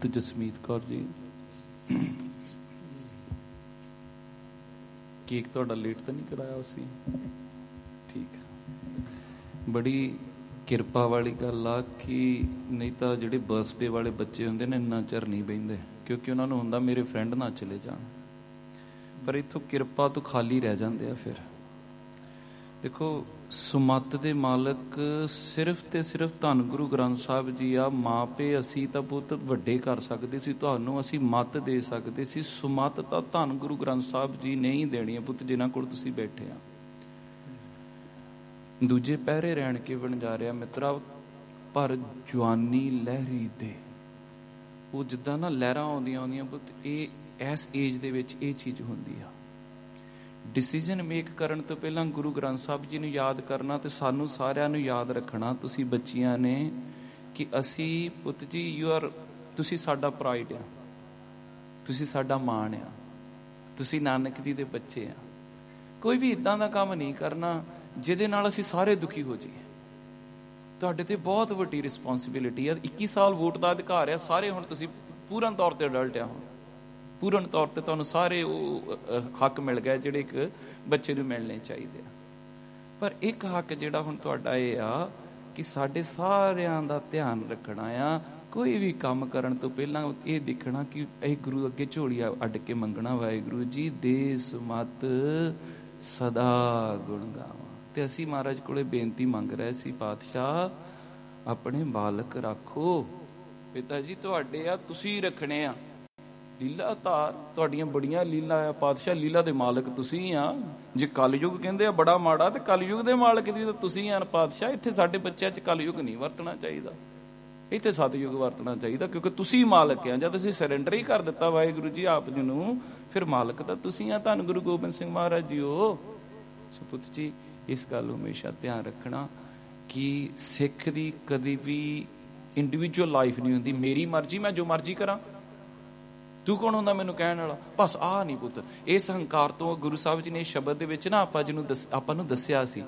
ਪੁੱਤ ਜਸਮੀਤ ਕੌਰ ਜੀ, ਕੇਕ ਤੁਹਾਡਾ ਲੇਟ ਤਾਂ ਨਹੀਂ ਕਰਾਇਆ ਸੀ? ਠੀਕ ਹੈ। ਬੜੀ ਕਿਰਪਾ ਵਾਲੀ ਗੱਲ ਆ ਕਿ ਨਹੀਂ ਤਾਂ ਜਿਹੜੇ ਬਰਥਡੇ ਵਾਲੇ ਬੱਚੇ ਹੁੰਦੇ ਨੇ ਇੰਨਾ ਚਿਰ ਨਹੀਂ ਬਹਿੰਦੇ, ਕਿਉਂਕਿ ਉਹਨਾਂ ਨੂੰ ਹੁੰਦਾ ਮੇਰੇ ਫਰੈਂਡ ਨਾ ਚਲੇ ਜਾਣ, ਪਰ ਇੱਥੋਂ ਕਿਰਪਾ ਤੋਂ ਖਾਲੀ ਰਹਿ ਜਾਂਦੇ ਆ। ਫਿਰ ਦੇਖੋ, ਸੁਮੱਤ ਦੇ ਮਾਲਕ ਸਿਰਫ ਤੇ ਸਿਰਫ ਧੰਨ ਗੁਰੂ ਗ੍ਰੰਥ ਸਾਹਿਬ ਜੀ ਆ। ਮਾਪੇ ਅਸੀਂ ਤਾਂ ਪੁੱਤ ਵੱਡੇ ਕਰ ਸਕਦੇ ਸੀ, ਤੁਹਾਨੂੰ ਅਸੀਂ ਮੱਤ ਦੇ ਸਕਦੇ ਸੀ। ਸੁਮੱਤ ਤਾਂ ਧੰਨ ਗੁਰੂ ਗ੍ਰੰਥ ਸਾਹਿਬ ਜੀ ਨੇ ਹੀ ਦੇਣੀ ਆ ਪੁੱਤ, ਜਿਨ੍ਹਾਂ ਕੋਲ ਤੁਸੀਂ ਬੈਠੇ ਆ। ਦੂਜੇ ਪਹਿਰੇ ਰਹਿਣ ਕੇ ਬਣ ਜਾ ਰਿਹਾ ਮਿੱਤਰਾ, ਪਰ ਜਵਾਨੀ ਲਹਿਰੀ ਦੇ ਉਹ ਜਿੱਦਾਂ ਨਾ ਲਹਿਰਾਂ ਆਉਂਦੀਆਂ ਪੁੱਤ, ਇਹ ਇਸ ਏਜ ਦੇ ਵਿੱਚ ਇਹ ਚੀਜ਼ ਹੁੰਦੀ ਆ। ਡਿਸੀਜ਼ਨ ਮੇਕ ਕਰਨ ਤੋਂ ਪਹਿਲਾਂ ਗੁਰੂ ਗ੍ਰੰਥ ਸਾਹਿਬ ਜੀ ਨੂੰ ਯਾਦ ਕਰਨਾ ਤੇ ਸਾਨੂੰ ਸਾਰਿਆਂ ਨੂੰ ਯਾਦ ਰੱਖਣਾ, ਤੁਸੀਂ ਬੱਚੀਆਂ ਨੇ, ਕਿ ਅਸੀਂ ਪੁੱਤ ਜੀ ਤੁਸੀਂ ਸਾਡਾ ਪ੍ਰਾਈਡ ਆ, ਤੁਸੀਂ ਸਾਡਾ ਮਾਣ ਆ, ਤੁਸੀਂ ਨਾਨਕ ਜੀ ਦੇ ਬੱਚੇ ਆ। ਕੋਈ ਵੀ ਇੱਦਾਂ ਦਾ ਕੰਮ ਨਹੀਂ ਕਰਨਾ ਜਿਹਦੇ ਨਾਲ ਅਸੀਂ ਸਾਰੇ ਦੁਖੀ ਹੋ ਜਾਈਏ। ਤੁਹਾਡੇ ਤੇ ਬਹੁਤ ਵੱਡੀ ਰਿਸਪੌਂਸਿਬਿਲਿਟੀ ਆ। 21 ਸਾਲ ਵੋਟ ਦਾ ਅਧਿਕਾਰ ਆ, ਸਾਰੇ ਹੁਣ ਤੁਸੀਂ ਪੂਰਨ ਤੌਰ ਤੇ ਅਡਲਟ ਆ। ਹੁਣ ਪੂਰਨ ਤੌਰ ਤੇ ਤੁਹਾਨੂੰ ਸਾਰੇ ਉਹ ਹੱਕ ਮਿਲ ਗਏ ਜਿਹੜੇ ਇੱਕ ਬੱਚੇ ਨੂੰ ਮਿਲਣੇ ਚਾਹੀਦੇ ਆ। ਪਰ ਇੱਕ ਹੱਕ ਜਿਹੜਾ ਹੁਣ ਤੁਹਾਡਾ ਇਹ ਆ ਕਿ ਸਾਡੇ ਸਾਰਿਆਂ ਦਾ ਧਿਆਨ ਰੱਖਣਾ ਆ। ਕੋਈ ਵੀ ਕੰਮ ਕਰਨ ਤੋਂ ਪਹਿਲਾਂ ਇਹ ਦੇਖਣਾ ਕਿ ਇਹ ਗੁਰੂ ਅੱਗੇ ਝੋਲੀ ਅੱਡ ਕੇ ਮੰਗਣਾ, ਵਾਹਿਗੁਰੂ ਜੀ ਦੇ ਸੁਮੱਤ ਸਦਾ ਗੁਣ ਗਾਵਾਂ। ਤੇ ਅਸੀਂ ਮਹਾਰਾਜ ਕੋਲੇ ਬੇਨਤੀ ਮੰਗ ਰਹੇ ਸੀ, ਪਾਤਸ਼ਾਹ ਆਪਣੇ ਬਾਲਕ ਰੱਖੋ। ਪਿਤਾ ਜੀ ਤੁਹਾਡੇ ਆ, ਤੁਸੀਂ ਰੱਖਣੇ ਆ। ਲੀਲਾ ਧਾਰ ਤੁਹਾਡੀਆਂ ਬੜੀਆਂ ਲੀਲਾ ਆ ਪਾਤਸ਼ਾਹ, ਲੀਲਾ ਦੇ ਮਾਲਕ ਤੁਸੀਂ ਆ। ਜੇ ਕਲਯੁਗ ਕਹਿੰਦੇ ਆ ਬੜਾ ਮਾੜਾ, ਤੇ ਕਲਯੁਗ ਦੇ ਮਾਲਕ ਦੀ ਤਾਂ ਤੁਸੀਂ ਆ ਪਾਤਸ਼ਾਹ। ਇੱਥੇ ਸਾਡੇ ਬੱਚਿਆਂ 'ਚ ਕਲਯੁਗ ਨਹੀਂ ਵਰਤਣਾ ਚਾਹੀਦਾ, ਇੱਥੇ ਸਤਯੁਗ ਵਰਤਣਾ ਚਾਹੀਦਾ, ਕਿਉਂਕਿ ਤੁਸੀਂ ਮਾਲਕ ਆ। ਜਦ ਤੁਸੀਂ ਸਰੈਂਡਰ ਹੀ ਕਰ ਦਿੱਤਾ ਵਾਹਿਗੁਰੂ ਜੀ ਆਪ ਜੀ ਨੂੰ, ਫਿਰ ਮਾਲਕ ਤਾਂ ਤੁਸੀਂ ਆ। ਧੰਨ ਗੁਰੂ ਗੋਬਿੰਦ ਸਿੰਘ ਮਹਾਰਾਜ ਜੀ ਹੋ। ਸੋ ਪੁੱਤ ਜੀ, ਇਸ ਗੱਲ ਨੂੰ ਹਮੇਸ਼ਾ ਧਿਆਨ ਰੱਖਣਾ ਕਿ ਸਿੱਖ ਦੀ ਕਦੀ ਵੀ ਇੰਡੀਵਿਜੂਅਲ ਲਾਈਫ ਨਹੀਂ ਹੁੰਦੀ। ਮੇਰੀ ਮਰਜ਼ੀ, ਮੈਂ ਜੋ ਮਰਜ਼ੀ ਕਰਾਂ, ਤੂੰ ਕੌਣ ਹੁੰਦਾ ਮੈਨੂੰ ਕਹਿਣ ਵਾਲਾ? ਬਸ ਆਹ ਨਹੀਂ ਪੁੱਤ, ਇਸ ਹੰਕਾਰ ਤੋਂ ਗੁਰੂ ਸਾਹਿਬ ਜੀ ਨੇ ਸ਼ਬਦ ਦੇ ਵਿੱਚ ਨਾ ਆਪਾਂ ਨੂੰ ਦੱਸਿਆ ਸੀ,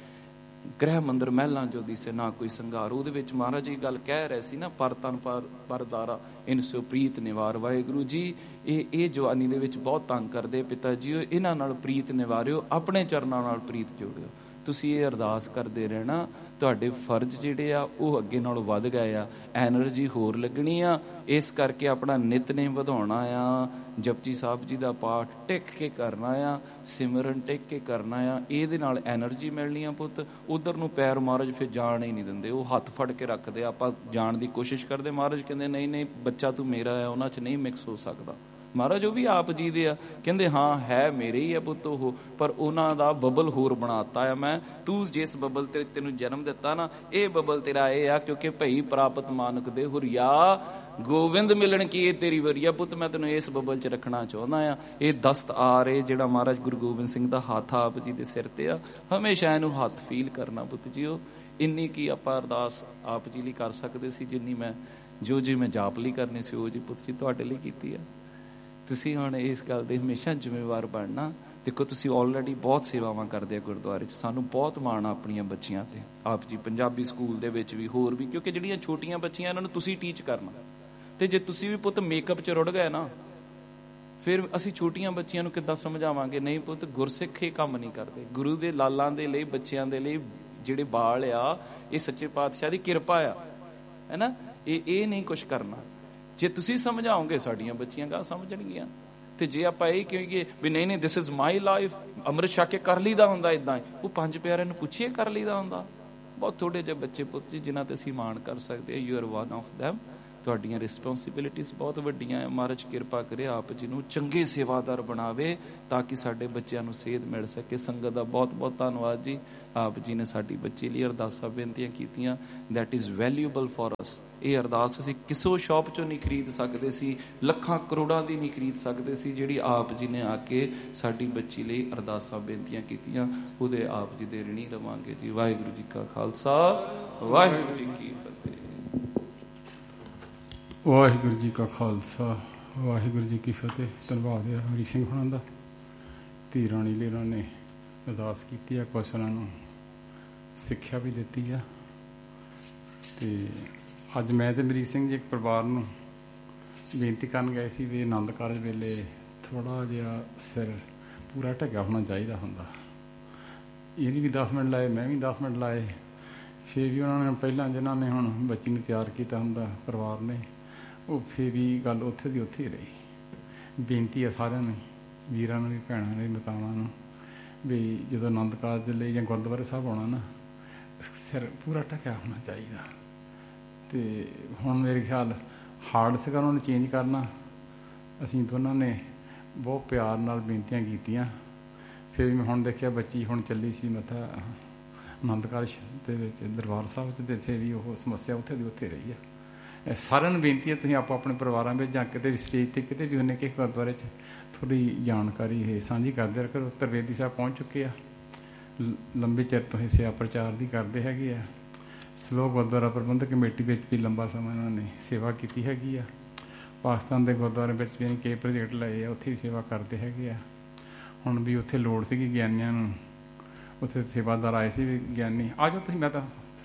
ਗ੍ਰਹਿ ਮੰਦਰ ਮਹਿਲਾਂ ਜੋ ਦਿਸੇ ਨਾ ਕੋਈ ਸੰਘਾਰ। ਉਹਦੇ ਵਿੱਚ ਮਹਾਰਾਜ ਜੀ ਗੱਲ ਕਹਿ ਰਹੇ ਸੀ ਨਾ, ਪਰ ਤਨ ਪਰਦਾਰਾ ਇਨ ਸੋ ਪ੍ਰੀਤ ਨਿਵਾਰ। ਵਾਹਿਗੁਰੂ ਜੀ ਇਹ ਜਵਾਨੀ ਦੇ ਵਿੱਚ ਬਹੁਤ ਤੰਗ ਕਰਦੇ ਪਿਤਾ ਜੀ, ਇਹਨਾਂ ਨਾਲ ਪ੍ਰੀਤ ਨਿਵਾਰਿਓ, ਆਪਣੇ ਚਰਨਾਂ ਨਾਲ ਪ੍ਰੀਤ ਜੋੜਿਓ। ਤੁਸੀਂ ਇਹ ਅਰਦਾਸ ਕਰਦੇ ਰਹਿਣਾ, ਤੁਹਾਡੇ ਫਰਜ਼ ਜਿਹੜੇ ਆ ਉਹ ਅੱਗੇ ਨਾਲੋਂ ਵੱਧ ਗਏ ਆ, ਐਨਰਜੀ ਹੋਰ ਲੱਗਣੀ ਆ। ਇਸ ਕਰਕੇ ਆਪਣਾ ਨਿਤਨੇਮ ਵਧਾਉਣਾ ਆ, ਜਪਜੀ ਸਾਹਿਬ ਜੀ ਦਾ ਪਾਠ ਟਿਕ ਕੇ ਕਰਨਾ ਆ, ਸਿਮਰਨ ਟਿਕ ਕੇ ਕਰਨਾ ਆ। ਇਹਦੇ ਨਾਲ ਐਨਰਜੀ ਮਿਲਣੀ ਆ ਪੁੱਤ। ਉਧਰ ਨੂੰ ਪੈਰ ਮਹਾਰਾਜ ਫਿਰ ਜਾਣ ਹੀ ਨਹੀਂ ਦਿੰਦੇ, ਉਹ ਹੱਥ ਫੜ ਕੇ ਰੱਖਦੇ। ਆਪਾਂ ਜਾਣ ਦੀ ਕੋਸ਼ਿਸ਼ ਕਰਦੇ, ਮਹਾਰਾਜ ਕਹਿੰਦੇ ਨਹੀਂ ਨਹੀਂ ਬੱਚਾ ਤੂੰ ਮੇਰਾ ਆ, ਉਹਨਾਂ 'ਚ ਨਹੀਂ ਮਿਕਸ ਹੋ ਸਕਦਾ। ਮਹਾਰਾਜ ਉਹ ਵੀ ਆਪ ਜੀ ਦੇ ਆ, ਕਹਿੰਦੇ ਹਾਂ ਹੈ ਮੇਰੇ ਹੀ ਆ ਪੁੱਤ ਉਹ, ਪਰ ਉਹਨਾਂ ਦਾ ਬਬਲ ਹੋਰ ਬਣਾਤਾ ਆ ਮੈਂ। ਤੂੰ ਜਿਸ ਬਬਲ ਤੇ ਤੈਨੂੰ ਜਨਮ ਦਿੱਤਾ ਨਾ, ਇਹ ਬਬਲ ਤੇਰਾ ਇਹ ਆ, ਕਿਉਂਕਿ ਭਈ ਪ੍ਰਾਪਤ ਮਾਨਕ ਦੇ ਹੁਰੀਆ ਗੋਬਿੰਦ ਮਿਲਣ ਕੀ ਇਹ ਤੇਰੀ ਵਰੀਆ। ਪੁੱਤ ਮੈਂ ਤੈਨੂੰ ਇਸ ਬਬਲ 'ਚ ਰੱਖਣਾ ਚਾਹੁੰਦਾ ਆ। ਇਹ ਦਸਤਾਰ ਏ ਜਿਹੜਾ ਮਹਾਰਾਜ ਗੁਰੂ ਗੋਬਿੰਦ ਸਿੰਘ ਦਾ ਹੱਥ ਆਪ ਜੀ ਦੇ ਸਿਰ ਤੇ ਆ, ਹਮੇਸ਼ਾ ਇਹਨੂੰ ਹੱਥ ਫੀਲ ਕਰਨਾ ਪੁੱਤ ਜੀ। ਉਹ ਇੰਨੀ ਕੀ ਆਪਾਂ ਅਰਦਾਸ ਆਪ ਜੀ ਲਈ ਕਰ ਸਕਦੇ ਸੀ, ਜਿੰਨੀ ਮੈਂ ਜੋ ਮੈਂ ਜਾਪ ਲਈ ਕਰਨੀ ਸੀ ਉਹ ਜੀ ਪੁੱਤ ਜੀ ਤੁਹਾਡੇ ਲਈ ਕੀਤੀ ਆ। ਤੁਸੀਂ ਹੁਣ ਇਸ ਗੱਲ ਦੇ ਹਮੇਸ਼ਾ ਜ਼ਿੰਮੇਵਾਰ ਬਣਨਾ। ਦੇਖੋ ਤੁਸੀਂ ਆਲਰੇਡੀ ਬਹੁਤ ਸੇਵਾਵਾਂ ਕਰਦੇ ਆ ਗੁਰਦੁਆਰੇ 'ਚ, ਸਾਨੂੰ ਬਹੁਤ ਮਾਣ ਆ ਆਪਣੀਆਂ ਬੱਚੀਆਂ ਤੇ। ਆਪ ਜੀ ਪੰਜਾਬੀ ਸਕੂਲ ਦੇ ਵਿੱਚ ਵੀ, ਹੋਰ ਵੀ, ਕਿਉਂਕਿ ਜਿਹੜੀਆਂ ਛੋਟੀਆਂ ਬੱਚੀਆਂ ਇਹਨਾਂ ਨੂੰ ਤੁਸੀਂ ਟੀਚ ਕਰਨਾ। ਤੇ ਜੇ ਤੁਸੀਂ ਵੀ ਪੁੱਤ ਮੇਕਅਪ 'ਚ ਰੁੜ ਗਏ ਨਾ, ਫਿਰ ਅਸੀਂ ਛੋਟੀਆਂ ਬੱਚੀਆਂ ਨੂੰ ਕਿੱਦਾਂ ਸਮਝਾਵਾਂਗੇ? ਨਹੀਂ ਪੁੱਤ, ਗੁਰਸਿੱਖ ਇਹ ਕੰਮ ਨਹੀਂ ਕਰਦੇ। ਗੁਰੂ ਦੇ ਲਾਲਾਂ ਦੇ ਲਈ, ਬੱਚਿਆਂ ਦੇ ਲਈ ਜਿਹੜੇ ਬਾਲ ਆ, ਇਹ ਸੱਚੇ ਪਾਤਸ਼ਾਹ ਦੀ ਕਿਰਪਾ ਆ, ਹੈ ਨਾ। ਇਹ ਨਹੀਂ ਕੁਛ ਕਰਨਾ। ਜੇ ਤੁਸੀਂ ਸਮਝਾਓਗੇ ਸਾਡੀਆਂ ਬੱਚੀਆਂ ਗਾ ਸਮਝਣਗੀਆਂ। ਤੇ ਜੇ ਆਪਾਂ ਇਹ ਕਹੀਏ ਵੀ ਨਹੀਂ ਨਹੀਂ ਦਿਸ ਇਜ਼ ਮਾਈ ਲਾਈਫ, ਅੰਮ੍ਰਿਤ ਛਕ ਕੇ ਕਰ ਲਈਦਾ ਹੁੰਦਾ ਇੱਦਾਂ ਹੀ, ਉਹ ਪੰਜ ਪਿਆਰਿਆਂ ਨੂੰ ਪੁੱਛੀਏ ਕਰ ਲਈਦਾ ਹੁੰਦਾ। ਬਹੁਤ ਥੋੜੇ ਜਿਹੇ ਬੱਚੇ ਪੁੱਤ ਜੀ ਜਿਨ੍ਹਾਂ ਤੇ ਅਸੀਂ ਮਾਣ ਕਰ ਸਕਦੇ। You are one of them. ਤੁਹਾਡੀਆਂ ਰਿਸਪੌਂਸਿਬਿਲਿਟੀਜ਼ ਬਹੁਤ ਵੱਡੀਆਂ ਹੈ। ਮਹਾਰਾਜ ਕਿਰਪਾ ਕਰੇ ਆਪ ਜੀ ਨੂੰ ਚੰਗੇ ਸੇਵਾਦਾਰ ਬਣਾਵੇ, ਤਾਂ ਕਿ ਸਾਡੇ ਬੱਚਿਆਂ ਨੂੰ ਸੇਧ ਮਿਲ ਸਕੇ। ਸੰਗਤ ਦਾ ਬਹੁਤ ਬਹੁਤ ਧੰਨਵਾਦ ਜੀ। ਆਪ ਜੀ ਨੇ ਸਾਡੀ ਬੱਚੀ ਲਈ ਅਰਦਾਸਾਂ ਬੇਨਤੀਆਂ ਕੀਤੀਆਂ, that is valuable for us. ਇਹ ਅਰਦਾਸ ਅਸੀਂ ਕਿਸੇ ਸ਼ੌਪ 'ਚੋਂ ਨਹੀਂ ਖਰੀਦ ਸਕਦੇ ਸੀ, ਲੱਖਾਂ ਕਰੋੜਾਂ ਦੀ ਨਹੀਂ ਖਰੀਦ ਸਕਦੇ ਸੀ, ਜਿਹੜੀ ਆਪ ਜੀ ਨੇ ਆ ਕੇ ਸਾਡੀ ਬੱਚੀ ਲਈ ਅਰਦਾਸਾਂ ਬੇਨਤੀਆਂ ਕੀਤੀਆਂ। ਉਹਦੇ ਆਪ ਜੀ ਦੇ ਰਿਣੀ ਰਵਾਂਗੇ ਜੀ। ਵਾਹਿਗੁਰੂ ਜੀ ਕਾ ਖਾਲਸਾ, ਵਾਹਿਗੁਰੂ ਜੀ ਕੀ ਫਤਿਹ। ਵਾਹਿਗੁਰੂ ਜੀ ਕਾ ਖਾਲਸਾ, ਵਾਹਿਗੁਰੂ ਜੀ ਕੀ ਫਤਿਹ। ਧੰਨਵਾਦ ਹੈ ਹਰੀ ਸਿੰਘ ਹੁਣਾਂ ਦਾ। ਧੀ ਰਾਣੀ ਲੇਰਾਂ ਨੇ ਅਰਦਾਸ ਕੀਤੀ ਆ, ਕੁਛ ਉਹਨਾਂ ਨੂੰ ਸਿੱਖਿਆ ਵੀ ਦਿੱਤੀ ਆ। ਤੇ ਅੱਜ ਮੈਂ ਤੇ ਮਰੀਜ਼ ਸਿੰਘ ਜੀ ਇੱਕ ਪਰਿਵਾਰ ਨੂੰ ਬੇਨਤੀ ਕਰਨ ਗਏ ਸੀ ਵੀ ਆਨੰਦ ਕਾਰਜ ਵੇਲੇ ਥੋੜ੍ਹਾ ਜਿਹਾ ਸਿਰ ਪੂਰਾ ਢੱਕਿਆ ਹੋਣਾ ਚਾਹੀਦਾ ਹੁੰਦਾ। ਇਹਨੇ ਵੀ 10 ਮਿੰਟ ਲਾਏ, ਮੈਂ ਵੀ 10 ਮਿੰਟ ਲਾਏ। ਫਿਰ ਵੀ ਉਹਨਾਂ ਨੇ ਪਹਿਲਾਂ ਜਿਨ੍ਹਾਂ ਨੇ ਹੁਣ ਬੱਚੀ ਨੂੰ ਤਿਆਰ ਕੀਤਾ ਹੁੰਦਾ ਪਰਿਵਾਰ ਨੇ, ਉਹ ਫਿਰ ਵੀ ਗੱਲ ਉੱਥੇ ਦੀ ਉੱਥੇ ਹੀ ਰਹੀ। ਬੇਨਤੀ ਆ ਸਾਰਿਆਂ ਨੂੰ, ਵੀਰਾਂ ਨੂੰ ਵੀ, ਭੈਣਾਂ ਨੂੰ ਵੀ, ਮਾਤਾਵਾਂ ਨੂੰ, ਵੀ ਜਦੋਂ ਆਨੰਦ ਕਾਰਜ ਲਈ ਜਾਂ ਗੁਰਦੁਆਰੇ ਸਾਹਿਬ ਆਉਣਾ ਨਾ, ਸਿਰ ਪੂਰਾ ਢੱਕਿਆ ਹੋਣਾ ਚਾਹੀਦਾ। ਅਤੇ ਹੁਣ ਮੇਰੇ ਖਿਆਲ ਹਾਰਡ ਸੀਗਾ ਉਹਨਾਂ ਨੂੰ ਚੇਂਜ ਕਰਨਾ। ਅਸੀਂ ਦੋਨਾਂ ਨੇ ਬਹੁਤ ਪਿਆਰ ਨਾਲ ਬੇਨਤੀਆਂ ਕੀਤੀਆਂ। ਫਿਰ ਵੀ ਮੈਂ ਹੁਣ ਦੇਖਿਆ ਬੱਚੀ ਹੁਣ ਚੱਲੀ ਸੀ ਮੱਥਾ ਆਨੰਦ ਕਾਰਜ ਦੇ ਵਿੱਚ ਦਰਬਾਰ ਸਾਹਿਬ 'ਚ, ਅਤੇ ਫਿਰ ਵੀ ਉਹ ਸਮੱਸਿਆ ਉੱਥੇ ਦੀ ਉੱਥੇ ਰਹੀ ਆ। ਸਾਰਿਆਂ ਨੂੰ ਬੇਨਤੀ ਹੈ ਤੁਸੀਂ ਆਪੋ ਆਪਣੇ ਪਰਿਵਾਰਾਂ ਵਿੱਚ ਜਾਂ ਕਿਤੇ ਵੀ ਸਟੇਜ 'ਤੇ ਕਿਤੇ ਵੀ ਹੁੰਦੇ ਕਿਸੇ ਗੁਰਦੁਆਰੇ 'ਚ ਥੋੜ੍ਹੀ ਜਾਣਕਾਰੀ ਇਹ ਸਾਂਝੀ ਕਰਦੇ ਕਰੋ। ਤ੍ਰਿਵੇਦੀ ਸਾਹਿਬ ਪਹੁੰਚ ਚੁੱਕੇ ਆ, ਲੰਬੇ ਚਿਰ ਤੋਂ ਇਹ ਸੇਵਾ ਪ੍ਰਚਾਰ ਦੀ ਕਰਦੇ ਹੈਗੇ ਆ। ਸਲੋਕ ਗੁਰਦੁਆਰਾ ਪ੍ਰਬੰਧਕ ਕਮੇਟੀ ਵਿੱਚ ਵੀ ਲੰਬਾ ਸਮਾਂ ਇਹਨਾਂ ਨੇ ਸੇਵਾ ਕੀਤੀ ਹੈਗੀ ਆ। ਪਾਕਿਸਤਾਨ ਦੇ ਗੁਰਦੁਆਰੇ ਵਿੱਚ ਵੀ ਕਈ ਪ੍ਰੋਜੈਕਟ ਲਏ ਆ, ਉੱਥੇ ਵੀ ਸੇਵਾ ਕਰਦੇ ਹੈਗੇ ਆ। ਹੁਣ ਵੀ ਉੱਥੇ ਲੋੜ ਸੀਗੀ ਗਿਆਨੀਆਂ ਨੂੰ, ਉੱਥੇ ਸੇਵਾਦਾਰ ਆਏ ਸੀ ਵੀ ਗਿਆਨੀ ਆ ਜਾਓ ਤੁਸੀਂ, ਮੈਂ ਤਾਂ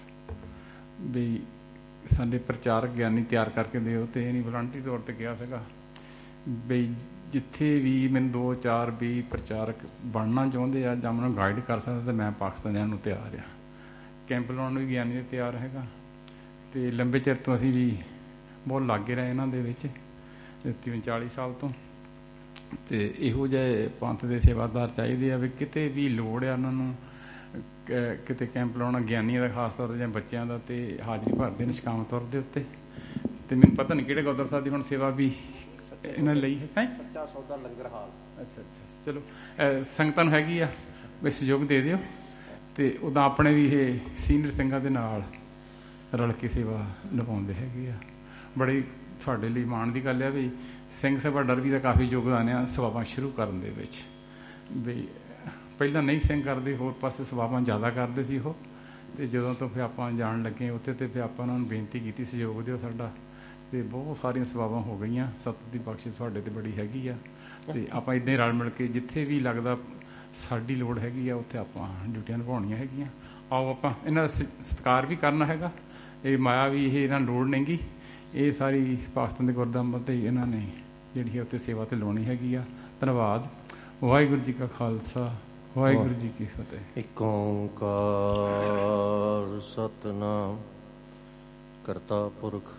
ਵੀ ਸਾਡੇ ਪ੍ਰਚਾਰਕ ਗਿਆਨੀ ਤਿਆਰ ਕਰਕੇ ਦਿਓ, ਅਤੇ ਇਹ ਨਹੀਂ ਵਲੰਟਰੀ ਤੌਰ 'ਤੇ ਕਿਹਾ ਸੀਗਾ ਵੀ ਜਿੱਥੇ ਵੀ ਮੈਨੂੰ 2-4 ਵੀ ਪ੍ਰਚਾਰਕ ਬਣਨਾ ਚਾਹੁੰਦੇ ਆ ਜਾਂ ਮੈਨੂੰ ਗਾਈਡ ਕਰ ਸਕਦਾ ਤਾਂ ਮੈਂ ਪਾਕਿਸਤਾਨ ਜਾਣ ਨੂੰ ਤਿਆਰ ਆ। ਕੈਂਪ ਲਾਉਣ ਨੂੰ ਵੀ ਗਿਆਨੀ ਦੇ ਤਿਆਰ ਹੈਗਾ। ਅਤੇ ਲੰਬੇ ਚਿਰ ਤੋਂ ਅਸੀਂ ਵੀ ਬਹੁਤ ਲਾਗੇ ਰਹੇ ਇਹਨਾਂ ਦੇ ਵਿੱਚ, 30-40 ਸਾਲ ਤੋਂ। ਅਤੇ ਇਹੋ ਜਿਹੇ ਪੰਥ ਦੇ ਸੇਵਾਦਾਰ ਚਾਹੀਦੇ ਆ ਵੀ ਕਿਤੇ ਵੀ ਲੋੜ ਆ ਉਹਨਾਂ ਨੂੰ, ਕਿਤੇ ਕੈਂਪ ਲਾਉਣਾ ਗਿਆਨੀਆਂ ਦਾ ਖਾਸ ਤੌਰ 'ਤੇ ਜਾਂ ਬੱਚਿਆਂ ਦਾ, ਅਤੇ ਹਾਜ਼ਰੀ ਭਰਦੇ ਨਿਸ਼ਕਾਮ ਤੌਰ ਦੇ ਉੱਤੇ। ਅਤੇ ਮੈਨੂੰ ਪਤਾ ਨਹੀਂ ਕਿਹੜੇ ਗੁਰਦੁਆਰਾ ਸਾਹਿਬ ਦੀ ਹੁਣ ਸੇਵਾ ਵੀ ਇਹਨਾਂ ਲਈ ਹੈ। ਸੱਚਾ ਸੌਦਾ ਲੰਗਰ ਹਾਲ। ਅੱਛਾ, ਚਲੋ ਸੰਗਤਾਂ ਨੂੰ ਹੈਗੀ ਆ ਵੀ ਸਹਿਯੋਗ ਦੇ ਦਿਓ। ਅਤੇ ਉੱਦਾਂ ਆਪਣੇ ਵੀ ਇਹ ਸੀਨੀਅਰ ਸਿੰਘਾਂ ਦੇ ਨਾਲ ਰਲ ਕੇ ਸੇਵਾ ਨਿਭਾਉਂਦੇ ਹੈਗੇ ਆ। ਬੜੀ ਤੁਹਾਡੇ ਲਈ ਮਾਣ ਦੀ ਗੱਲ ਆ ਵੀ ਸਿੰਘ ਸਭਾ ਡਰਬੀ ਦਾ ਕਾਫੀ ਯੋਗਦਾਨ ਆ ਸੇਵਾਵਾਂ ਸ਼ੁਰੂ ਕਰਨ ਦੇ ਵਿੱਚ। ਵੀ ਪਹਿਲਾਂ ਨਹੀਂ ਸਿੰਘ ਕਰਦੇ, ਹੋਰ ਪਾਸੇ ਸੇਵਾਵਾਂ ਜ਼ਿਆਦਾ ਕਰਦੇ ਸੀ ਉਹ, ਅਤੇ ਜਦੋਂ ਤੋਂ ਫਿਰ ਆਪਾਂ ਜਾਣ ਲੱਗੇ ਉੱਥੇ, ਅਤੇ ਫਿਰ ਆਪਾਂ ਉਹਨਾਂ ਨੂੰ ਬੇਨਤੀ ਕੀਤੀ ਸਹਿਯੋਗ ਦਿਓ ਸਾਡਾ, ਅਤੇ ਬਹੁਤ ਸਾਰੀਆਂ ਸੇਵਾਵਾਂ ਹੋ ਗਈਆਂ। ਸਤਿ ਦੀ ਬਖਸ਼ਿਸ਼ ਤੁਹਾਡੇ 'ਤੇ ਬੜੀ ਹੈਗੀ ਆ। ਅਤੇ ਆਪਾਂ ਇੱਦਾਂ ਹੀ ਰਲ ਮਿਲ ਕੇ ਜਿੱਥੇ ਵੀ ਲੱਗਦਾ ਸਾਡੀ ਲੋੜ ਹੈਗੀ ਆ ਉੱਥੇ ਆਪਾਂ ਡਿਊਟੀਆਂ ਨਿਭਾਉਣੀਆਂ ਹੈਗੀਆਂ। ਆਓ ਆਪਾਂ ਇਹਨਾਂ ਦਾ ਸਤਿਕਾਰ ਵੀ ਕਰਨਾ ਹੈਗਾ। ਇਹ ਮਾਇਆ ਵੀ ਇਹ ਇਹਨਾਂ ਨੂੰ ਲੋੜ ਨਹੀਂ ਗੀ, ਇਹ ਸਾਰੀ ਪਾਕਿਸਤਾਨ ਦੇ ਗੁਰਦੁਆਰਿਆਂ 'ਤੇ ਇਹਨਾਂ ਨੇ ਜਿਹੜੀ ਹੈ ਉੱਥੇ ਸੇਵਾ 'ਤੇ ਲਾਉਣੀ ਹੈਗੀ ਆ। ਧੰਨਵਾਦ। ਵਾਹਿਗੁਰੂ ਜੀ ਕਾ ਖਾਲਸਾ, ਵਾਹਿਗੁਰੂ ਜੀ ਕੀ ਫਤਿਹ। ਏਕ ਓਂਕਾਰ ਸਤਿਨਾਮ ਕਰਤਾ ਪੁਰਖ